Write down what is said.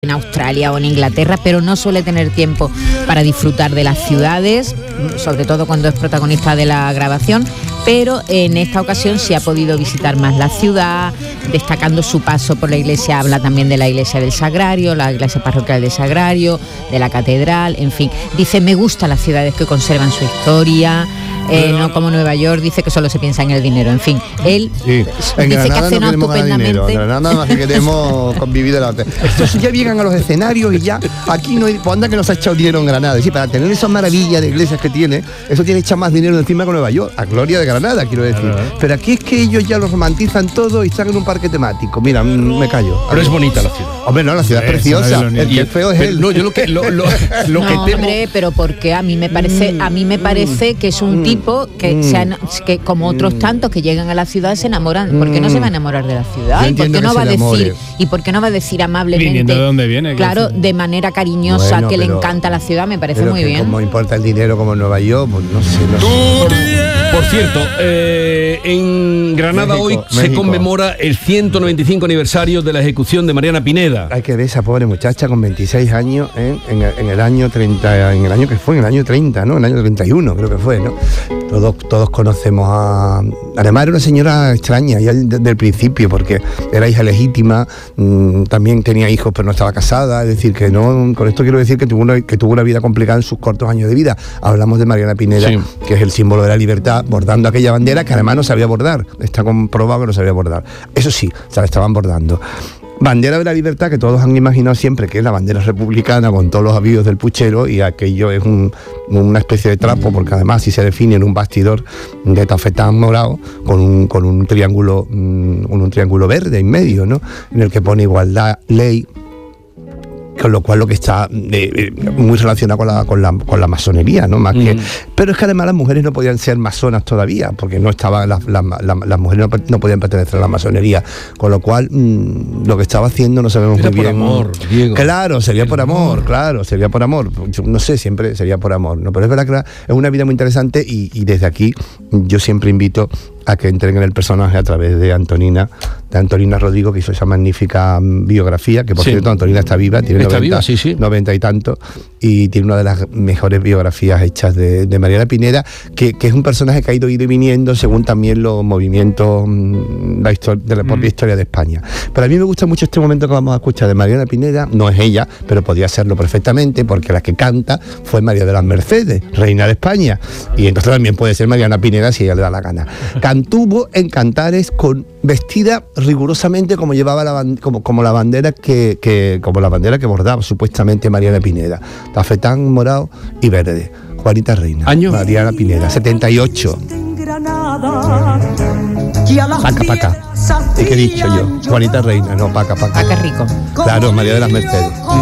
en Australia o en Inglaterra, pero no suele tener tiempo para disfrutar de las ciudades, sobre todo cuando es protagonista de la grabación, pero en esta ocasión sí ha podido visitar más la ciudad, destacando su paso por la iglesia. Habla también de la iglesia del Sagrario, la iglesia parroquial del Sagrario, de la catedral, en fin. Dice, me gustan las ciudades que conservan su historia, no como Nueva York, dice que solo se piensa en el dinero, en fin. Él dice que ha cenado estupendamente. En Granada más que queremos convivir de la otra. Estos ya llegan a los escenarios y ya aquí no hay, pues anda que nos ha echado dinero en Granada. Y sí, para tener esas maravillas de iglesias que tiene, eso tiene echar más dinero encima que Nueva York, a gloria de Granada, quiero decir. Pero aquí es que ellos ya lo romantizan todo y están en un parque temático. Mira, me callo. Pero es bonita la ciudad. Hombre, no, la ciudad es preciosa. El que es feo es él. No, yo lo que temo. Hombre, pero porque a mí me parece que es un tipo que como otros tantos que llegan a la ciudad se enamoran. ¿Por qué no se va a enamorar de la ciudad? ¿Y por qué no va a decir? ¿Y por qué no va a decir amablemente? Viniendo de dónde viene. Claro, de manera cariñosa, bueno, que le encanta la ciudad, me parece muy bien. Como importa el dinero como en Nueva York, pues no sé. Por cierto, en Granada México, hoy se conmemora el 195 aniversario de la ejecución de Mariana Pineda. Hay que ver esa pobre muchacha con 26 años en el año 30, en el año que fue, en el año 30, ¿no? En el año 31 creo que fue, ¿no? Todos conocemos a... Además era una señora extraña ya desde el principio, porque era hija legítima, también tenía hijos pero no estaba casada, es decir, que no, con esto quiero decir que tuvo una vida complicada en sus cortos años de vida. Hablamos de Mariana Pineda, sí, que es el símbolo de la libertad, bordando aquella bandera que además no sabía bordar, está comprobado que no sabía bordar. Eso sí, se la estaban bordando. Bandera de la libertad que todos han imaginado siempre que es la bandera republicana con todos los avíos del puchero, y aquello es una especie de trapo, porque además si se define en un bastidor de tafetán morado con un triángulo verde en medio, ¿no? En el que pone igualdad, ley, con lo cual lo que está muy relacionado con la masonería, ¿no? Más que, pero es que además las mujeres no podían ser masonas todavía, porque no estaban las mujeres no podían pertenecer a la masonería, con lo cual lo que estaba haciendo no sabemos muy bien. Por amor, Diego. Claro, sería por amor, claro, sería por amor. Yo no sé, siempre sería por amor, ¿no? Pero es verdad que es una vida muy interesante y desde aquí yo siempre invito a que entren en el personaje a través de Antonina Rodrigo, que hizo esa magnífica biografía, que por cierto Antonina está viva, tiene 90 y tanto, y tiene una de las mejores biografías hechas de Mariana Pineda, que es un personaje que ha ido y viniendo según también los movimientos de la propia historia de España. Pero a mí me gusta mucho este momento que vamos a escuchar de Mariana Pineda. No es ella, pero podía serlo perfectamente, porque la que canta fue María de las Mercedes, reina de España, y entonces también puede ser Mariana Pineda si ella le da la gana. Cantuvo en Cantares vestida rigurosamente como llevaba como la bandera que bordaba supuestamente Mariana Pineda, tafetán morado y verde. Juanita Reina, ¿año? Mariana Pineda, 78. Paca. ¿Y qué he dicho yo? Juanita Reina, no, paca. Paca rico. Claro, María de las Mercedes.